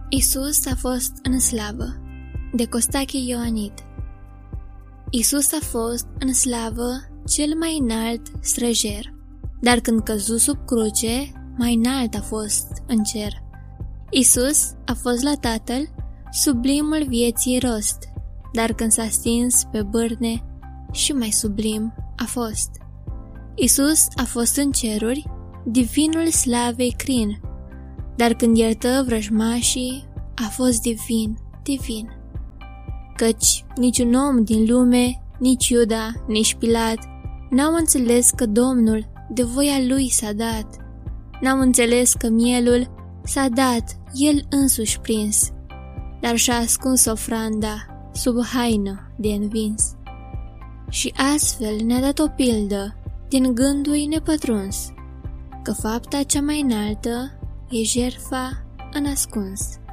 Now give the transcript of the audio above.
Isus a fost în slavă, de Costache Ioanid. Isus a fost în slavă cel mai înalt străjer, dar când căzu sub cruce, mai înalt a fost în cer. Isus a fost la Tatăl, sublimul vieții rost, dar când s-a stins pe bârne, și mai sublim a fost. Isus a fost în ceruri, divinul slavei crin, dar când iertă vrăjmașii, a fost divin, divin. Căci niciun om din lume, nici Iuda, nici Pilat, n-au înțeles că Domnul de voia lui s-a dat. N-au înțeles că mielul s-a dat el însuși prins, dar și-a ascuns ofranda sub haină de învins. Și astfel ne-a dat o pildă din gândul nepătruns, că fapta cea mai înaltă e jertfa în ascuns.